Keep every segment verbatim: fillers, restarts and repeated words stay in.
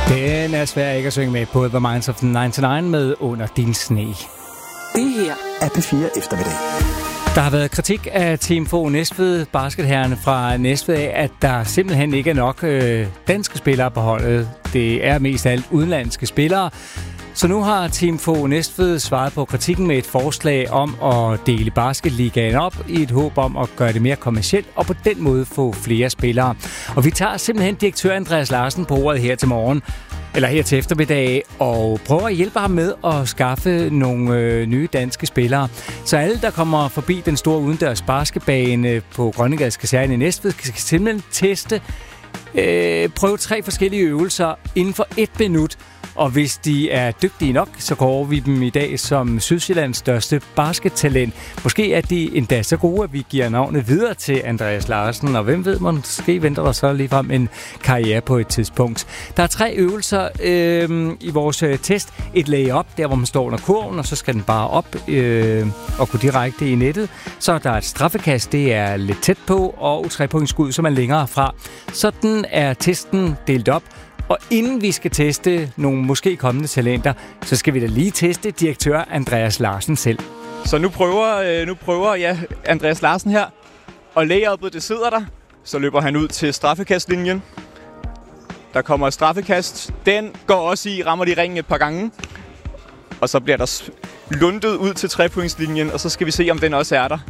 Den er svær ikke at synge med på The Minds of nioghalvfems med Under din sne. Det her er P fire eftermiddag. Der har været kritik af Team Fogh Næstved, basketherrerne fra Næstved, af, at der simpelthen ikke er nok øh, danske spillere på holdet. Det er mest af alt udenlandske spillere. Så nu har Team Fogh Næstved svaret på kritikken med et forslag om at dele basketligaen op i et håb om at gøre det mere kommercielt og på den måde få flere spillere. Og vi tager simpelthen direktør Andreas Larsen på ordet her til morgen, eller her til eftermiddag, og prøver at hjælpe ham med at skaffe nogle øh, nye danske spillere. Så alle, der kommer forbi den store udendørs basketbane på Grønnegades Kaserne i Næstved, kan simpelthen teste, øh, prøve tre forskellige øvelser inden for et minut. Og hvis de er dygtige nok, så går vi dem i dag som Sydsjællands største baskettalent. Måske er de endda så gode, at vi giver navnet videre til Andreas Larsen. Og hvem ved, måske venter der så ligefrem en karriere på et tidspunkt. Der er tre øvelser øh, i vores øh, test. Et lay-up, der hvor man står under kurven, og så skal den bare op øh, og gå direkte i nettet. Så der er et straffekast, det er lidt tæt på, og trepointsskud, som er længere fra. Sådan er testen delt op. Og inden vi skal teste nogle måske kommende talenter, så skal vi da lige teste direktør Andreas Larsen selv. Så nu prøver, øh, nu prøver ja, Andreas Larsen her, og layup'et, det sidder der. Så løber han ud til straffekastlinjen. Der kommer et straffekast. Den går også i, rammer de ringen et par gange. Og så bliver der lundet ud til trepointslinjen, og så skal vi se, om den også er der.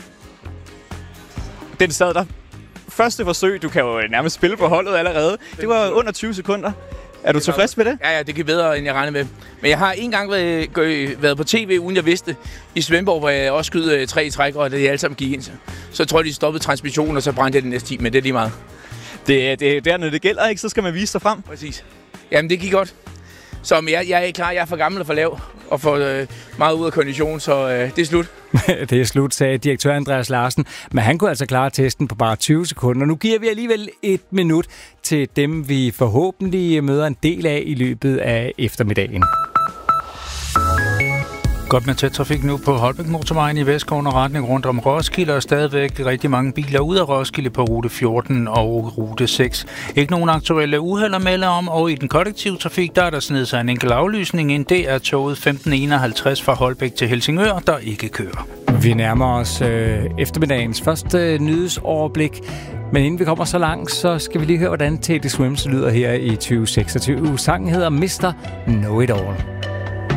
Den sad der. Første forsøg, du kan jo nærmest spille på holdet allerede. Det var under tyve sekunder. Er du tilfreds med det? Ja, ja, det gik bedre, end jeg regnede med. Men jeg har en gang været, været på tv, uden jeg vidste, i Svendborg, hvor jeg også skød tre i træk, og det alle sammen gik ind. Så jeg tror, de stoppede transmissionen, og så brændte jeg den næste time, men det er lige meget. Det, det er dernede, det gælder, ikke? Så skal man vise sig frem. Præcis. Jamen, det gik godt. Så jeg, jeg er klar, jeg er for gammel og for lav, og for øh, meget ud af kondition, så øh, det er slut. Det er slut, sagde direktør Andreas Larsen. Men han kunne altså klare testen på bare tyve sekunder. Nu giver vi alligevel et minut til dem, vi forhåbentlig møder en del af i løbet af eftermiddagen. Godt med tæt trafik nu på Holbæk-motorvejen i Vestgården og retning rundt om Roskilde, og stadigvæk rigtig mange biler ud af Roskilde på rute fjorten og rute seks. Ikke nogen aktuelle uheld at melde om, og i den kollektive trafik, der er der snedet sig en enkelt aflysning ind. Det er toget femten enoghalvtreds fra Holbæk til Helsingør, der ikke kører. Vi nærmer os øh, eftermiddagens første øh, nyhedsoverblik. Men inden vi kommer så langt, så skal vi lige høre, hvordan Teddy Swims lyder her i tyve seksogtyve. Sangen hedder mister Know It All.